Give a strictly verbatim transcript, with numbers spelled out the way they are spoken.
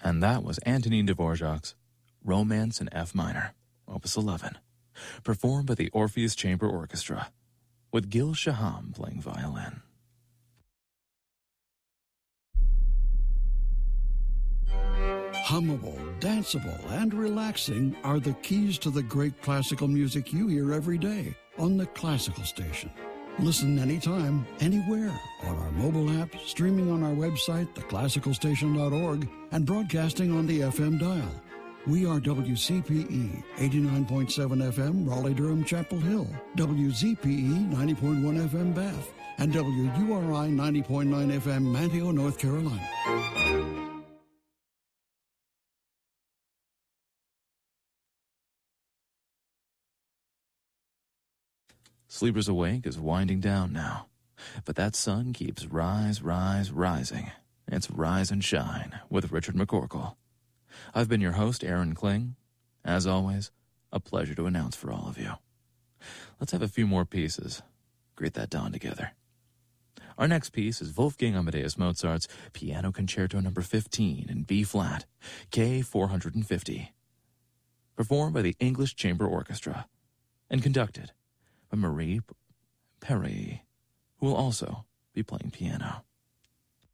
And that was Antonin Dvorak's Romance in F minor, Opus eleven, performed by the Orpheus Chamber Orchestra, with Gil Shaham playing violin. Hummable, danceable, and relaxing are the keys to the great classical music you hear every day on the Classical Station. Listen anytime, anywhere, on our mobile app, streaming on our website, the classical station dot org, and broadcasting on the F M dial. We are W C P E, eighty-nine point seven F M, Raleigh-Durham, Chapel Hill, W Z P E, ninety point one F M, Bath, and W U R I, ninety point nine F M, Manteo, North Carolina. Sleepers Awake is winding down now, but that sun keeps rise, rise, rising. It's Rise and Shine with Richard McCorkle. I've been your host, Aaron Kling. As always, a pleasure to announce for all of you. Let's have a few more pieces. Greet that dawn together. Our next piece is Wolfgang Amadeus Mozart's Piano Concerto number fifteen in B-flat, K four fifty, performed by the English Chamber Orchestra and conducted by Marie Perry, who will also be playing piano.